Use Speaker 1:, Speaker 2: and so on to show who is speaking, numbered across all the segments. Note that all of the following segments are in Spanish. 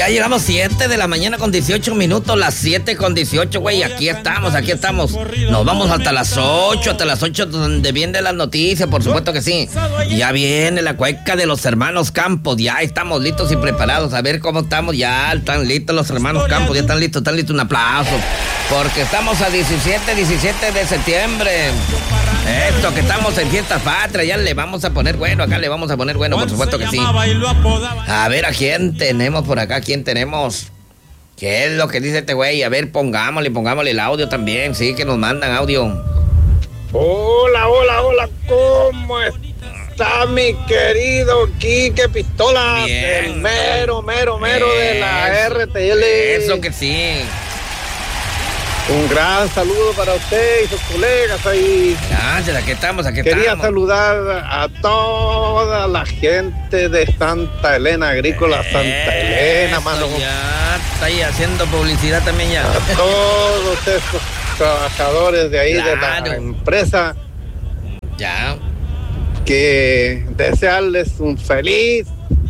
Speaker 1: Ya llegamos 7 de la mañana con 18 minutos, las 7 con 18, güey, aquí estamos. Nos vamos hasta las 8 donde vienen las noticias, por supuesto que sí. Ya viene la cueca de los hermanos Campos, ya estamos listos y preparados, a ver cómo estamos, ya están listos los hermanos Campos, ya están listos, un aplauso, porque estamos a 17 de septiembre. Esto, que estamos en fiestas patrias, ya le vamos a poner bueno, acá le vamos a poner bueno, por supuesto que sí. A ver, ¿a quién tenemos por acá? ¿Quién tenemos? ¿Qué es lo que dice este güey? A ver, pongámosle el audio también, sí, que nos mandan audio.
Speaker 2: Hola, ¿cómo está mi querido Quique Pistola?
Speaker 1: Bien.
Speaker 2: El mero de la RTL.
Speaker 1: Eso que sí.
Speaker 2: Un gran saludo para usted y sus colegas ahí.
Speaker 1: Gracias, aquí estamos.
Speaker 2: Quería saludar a toda la gente de Santa Elena Agrícola, Santa Elena, mano.
Speaker 1: Ya está ahí haciendo publicidad también ya.
Speaker 2: A todos estos trabajadores de ahí,
Speaker 1: Claro.
Speaker 2: de la empresa.
Speaker 1: Ya.
Speaker 2: Que desearles un feliz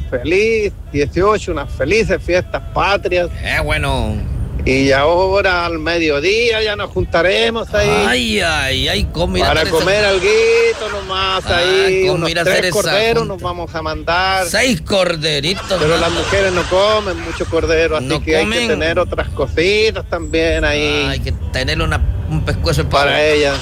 Speaker 2: 18, unas felices fiestas patrias.
Speaker 1: Bueno.
Speaker 2: Y ahora al mediodía ya nos juntaremos ahí.
Speaker 1: Ay, ¿cómo ir a
Speaker 2: para
Speaker 1: hacer
Speaker 2: comer
Speaker 1: esa...
Speaker 2: alguito nomás ahí.
Speaker 1: ¿cómo
Speaker 2: Unos
Speaker 1: ir a hacer
Speaker 2: 3
Speaker 1: esa
Speaker 2: corderos
Speaker 1: junta?
Speaker 2: nos vamos a mandar.
Speaker 1: 6 corderitos.
Speaker 2: Pero las mujeres no comen mucho cordero, así
Speaker 1: No
Speaker 2: que
Speaker 1: comen.
Speaker 2: hay que tener otras cositas también ahí.
Speaker 1: Hay que tener un pescuezo de pavo.
Speaker 2: Para ellas.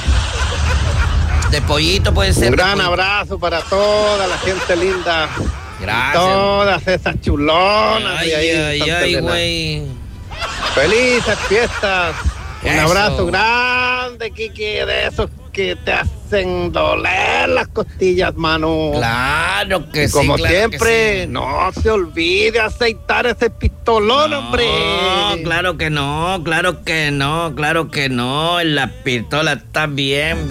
Speaker 1: De pollito puede ser.
Speaker 2: Un gran abrazo para toda la gente linda.
Speaker 1: Gracias.
Speaker 2: Todas esas chulonas de ahí. de Santa
Speaker 1: Ay,
Speaker 2: Elena.
Speaker 1: güey.
Speaker 2: Felices fiestas. Un
Speaker 1: Eso.
Speaker 2: abrazo grande, Kiki, de esos que te hacen doler las costillas, mano.
Speaker 1: Claro que sí.
Speaker 2: Como
Speaker 1: claro
Speaker 2: siempre,
Speaker 1: que sí.
Speaker 2: no se olvide aceitar ese pistolón, hombre.
Speaker 1: No, claro que no. La pistola está bien.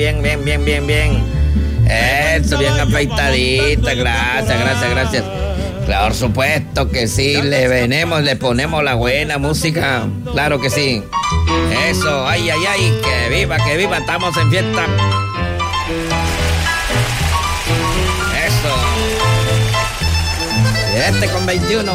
Speaker 1: Eso, bien afeitadita. Gracias. Claro, por supuesto que sí, le ponemos la buena música. Claro que sí. Eso, ay, que viva, estamos en fiesta. Eso. Con 21.